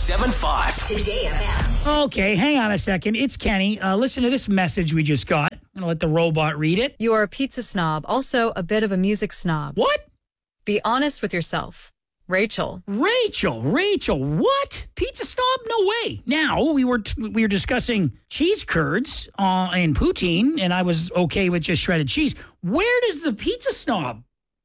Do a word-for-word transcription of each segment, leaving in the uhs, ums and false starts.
seven five. Today F M. Okay, hang on a second. It's Kenny. Uh, listen to this message we just got. I'm going to let the robot read it. You are a pizza snob, also a bit of a music snob. What? Be honest with yourself. Rachel. Rachel, Rachel, what? Pizza snob? No way. Now, we were t- we were discussing cheese curds uh, and poutine, and I was okay with just shredded cheese. Where does the pizza snob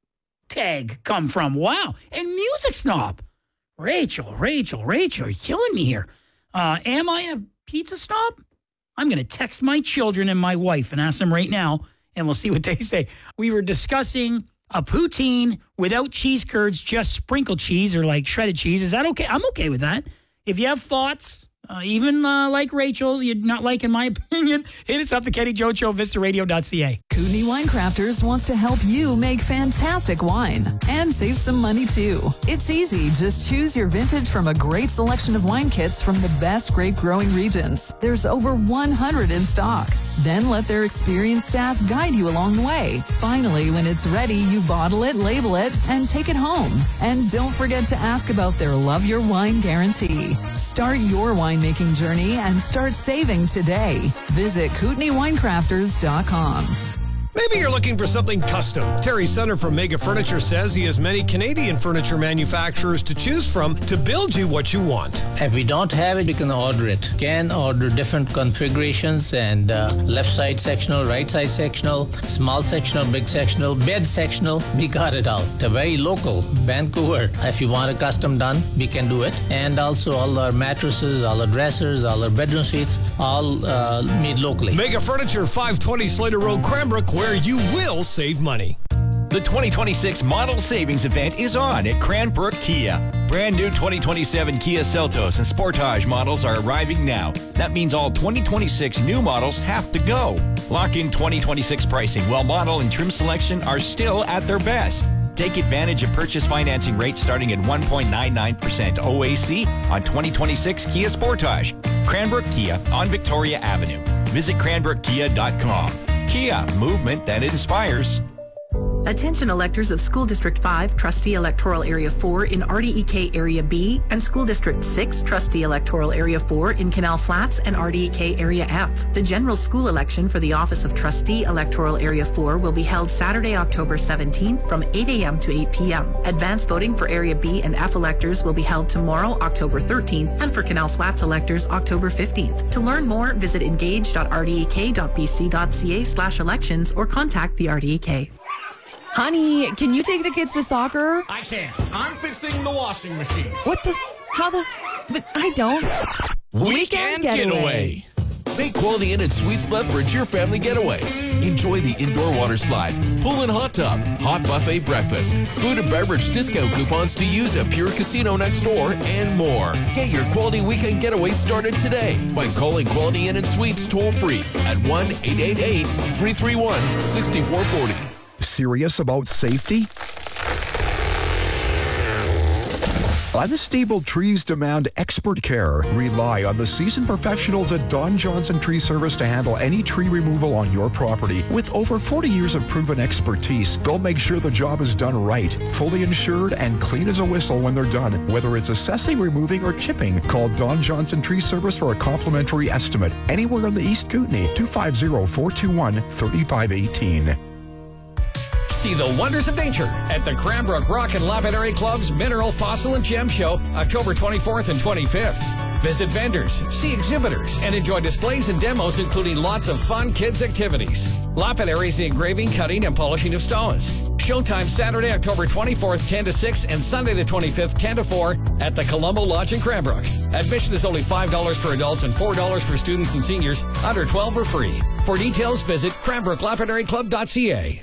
tag come from? Wow. And music snob. Rachel, Rachel, Rachel, you're killing me here. Uh, am I a pizza snob? I'm going to text my children and my wife and ask them right now, and we'll see what they say. We were discussing a poutine without cheese curds, just sprinkled cheese or like shredded cheese. Is that okay? I'm okay with that. If you have thoughts, uh, even uh, like Rachel, you're not liking my opinion, hit us up at Kenny Jones Show, vista radio dot c a. Kootenai Winecrafters wants to help you make fantastic wine and save some money too. It's easy. Just choose your vintage from a great selection of wine kits from the best grape growing regions. There's over one hundred in stock. Then let their experienced staff guide you along the way. Finally, when it's ready, you bottle it, label it, and take it home. And don't forget to ask about their Love Your Wine guarantee. Start your winemaking journey and start saving today. Visit Kootenai Winecrafters dot com. Maybe you're looking for something custom. Terry Center from Mega Furniture says he has many Canadian furniture manufacturers to choose from to build you what you want. If we don't have it, you can order it. Can order different configurations and uh, left side sectional, right side sectional, small sectional, big sectional, bed sectional. We got it all. It's very local, Vancouver. If you want a custom done, we can do it. And also all our mattresses, all our dressers, all our bedroom suites, all uh, made locally. Mega Furniture, five twenty Slater Road, Cranbrook, where you will save money. The twenty twenty-six Model Savings Event is on at Cranbrook Kia. Brand new twenty twenty-seven Kia Seltos and Sportage models are arriving now. That means all twenty twenty-six new models have to go. Lock in twenty twenty-six pricing while model and trim selection are still at their best. Take advantage of purchase financing rates starting at one point nine nine percent O A C on twenty twenty-six Kia Sportage. Cranbrook Kia on Victoria Avenue. Visit cranbrook kia dot com. Kia, movement that inspires. Attention electors of School District five, Trustee Electoral Area four in R D E K Area B, and School District six, Trustee Electoral Area four in Canal Flats and R D E K Area F. The general school election for the Office of Trustee Electoral Area four will be held Saturday, October seventeenth from eight a.m. to eight p.m. Advance voting for Area B and F electors will be held tomorrow, October thirteenth, and for Canal Flats electors, October fifteenth. To learn more, visit engage dot r d e k dot b c dot c a slash elections or contact the R D E K. Honey, can you take the kids to soccer? I can't. I'm fixing the washing machine. What the? How the? But I don't. Weekend Getaway. Make Quality Inn and Suites Lethbridge your family getaway. Enjoy the indoor water slide, pool and hot tub, hot buffet breakfast, food and beverage discount coupons to use at Pure Casino next door, and more. Get your Quality Weekend Getaway started today by calling Quality Inn and Suites toll free at one eight eight eight, three three one, six four four zero. Serious about safety? Unstable trees demand expert care. Rely on the seasoned professionals at Don Johnson Tree Service to handle any tree removal on your property. With over forty years of proven expertise, they'll make sure the job is done right, fully insured, and clean as a whistle when they're done. Whether it's assessing, removing, or chipping, call Don Johnson Tree Service for a complimentary estimate. Anywhere in the East Kootenai, two five zero, four two one, three five one eight. See the wonders of nature at the Cranbrook Rock and Lapidary Club's Mineral, Fossil, and Gem Show, October twenty-fourth and twenty-fifth. Visit vendors, see exhibitors, and enjoy displays and demos, including lots of fun kids' activities. Lapidary is the engraving, cutting, and polishing of stones. Showtime Saturday, October twenty-fourth, ten to six, and Sunday the twenty-fifth, ten to four, at the Colombo Lodge in Cranbrook. Admission is only five dollars for adults and four dollars for students and seniors under twelve or free. For details, visit cranbrook lapidary club dot c a.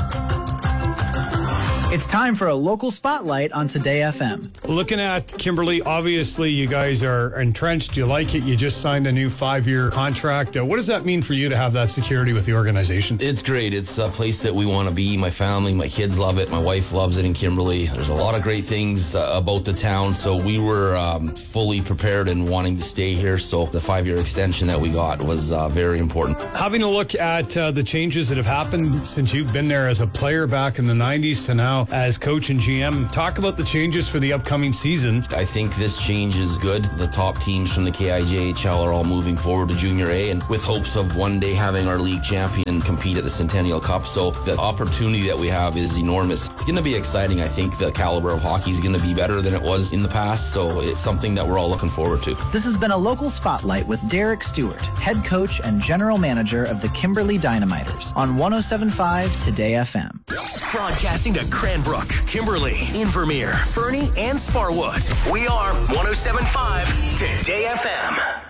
It's time for a local spotlight on Today F M. Looking at Kimberly, obviously you guys are entrenched. You like it. You just signed a new five-year contract. Uh, what does that mean for you to have that security with the organization? It's great. It's a place that we want to be. My family, my kids love it. My wife loves it in Kimberly. There's a lot of great things uh, about the town, so we were um, fully prepared and wanting to stay here. So the five-year extension that we got was uh, very important. Having a look at uh, the changes that have happened since you've been there as a player back in the nineties to now, now as coach and G M. Talk about the changes for the upcoming season. I think this change is good. The top teams from the K I J H L are all moving forward to Junior A, and with hopes of one day having our league champion compete at the Centennial Cup. So the opportunity that we have is enormous. It's going to be exciting. I think the caliber of hockey is going to be better than it was in the past, so it's something that we're all looking forward to. This has been a local spotlight with Derek Stewart, head coach and general manager of the Kimberley Dynamiters on one oh seven point five Today F M. Broadcasting to Cranbrook, Kimberley, Invermere, Fernie, and Sparwood. We are one oh seven point five Today F M.